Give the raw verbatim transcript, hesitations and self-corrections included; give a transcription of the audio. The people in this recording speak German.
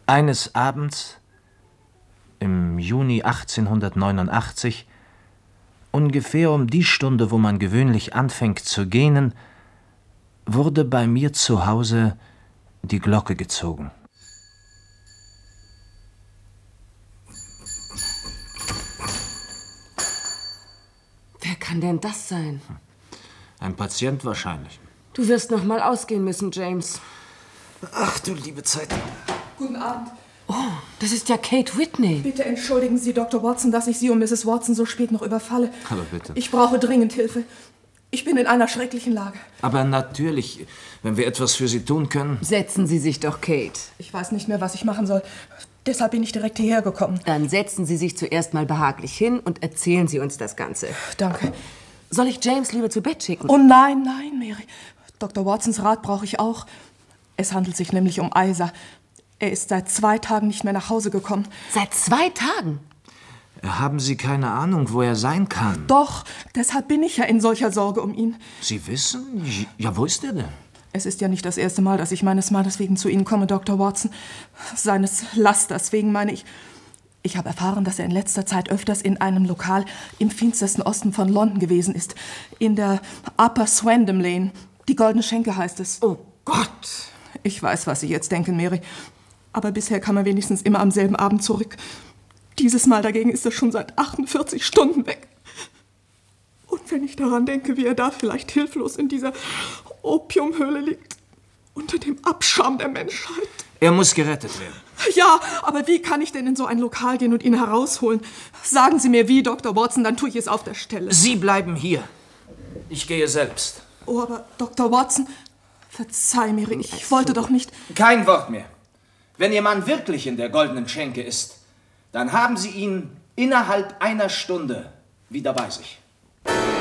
Eines Abends, im Juni achtzehnhundertneunundachtzig, ungefähr um die Stunde, wo man gewöhnlich anfängt zu gähnen, wurde bei mir zu Hause die Glocke gezogen. Wer kann denn das sein? Ein Patient wahrscheinlich. Du wirst noch mal ausgehen müssen, James. Ach du liebe Zeit. Guten Abend. Oh, das ist ja Kate Whitney. Bitte entschuldigen Sie, Doktor Watson, dass ich Sie und Misses Watson so spät noch überfalle. Aber bitte. Ich brauche dringend Hilfe. Ich bin in einer schrecklichen Lage. Aber natürlich, wenn wir etwas für Sie tun können. Setzen Sie sich doch, Kate. Ich weiß nicht mehr, was ich machen soll. Deshalb bin ich direkt hierher gekommen. Dann setzen Sie sich zuerst mal behaglich hin und erzählen Sie uns das Ganze. Danke. Soll ich James lieber zu Bett schicken? Oh nein, nein, Mary. Doktor Watsons Rat brauche ich auch. Es handelt sich nämlich um Isa. Er ist seit zwei Tagen nicht mehr nach Hause gekommen. Seit zwei Tagen? Haben Sie keine Ahnung, wo er sein kann? Doch, deshalb bin ich ja in solcher Sorge um ihn. Sie wissen? Ja, wo ist er denn? Es ist ja nicht das erste Mal, dass ich meines Mannes wegen zu Ihnen komme, Doktor Watson. Seines Lasters wegen, meine ich. Ich habe erfahren, dass er in letzter Zeit öfters in einem Lokal im finstersten Osten von London gewesen ist. In der Upper Swandam Lane. Die Goldene Schenke heißt es. Oh Gott! Ich weiß, was Sie jetzt denken, Mary. Aber bisher kam er wenigstens immer am selben Abend zurück. Dieses Mal dagegen ist er schon seit achtundvierzig Stunden weg. Und wenn ich daran denke, wie er da vielleicht hilflos in dieser Opiumhöhle liegt, unter dem Abschaum der Menschheit. Er muss gerettet werden. Ja, aber wie kann ich denn in so ein Lokal gehen und ihn herausholen? Sagen Sie mir wie, Doktor Watson, dann tue ich es auf der Stelle. Sie bleiben hier. Ich gehe selbst. Oh, aber Doktor Watson, verzeih mir, ich wollte doch nicht... Kein Wort mehr. Wenn Ihr Mann wirklich in der Goldenen Schenke ist, dann haben Sie ihn innerhalb einer Stunde wieder bei sich.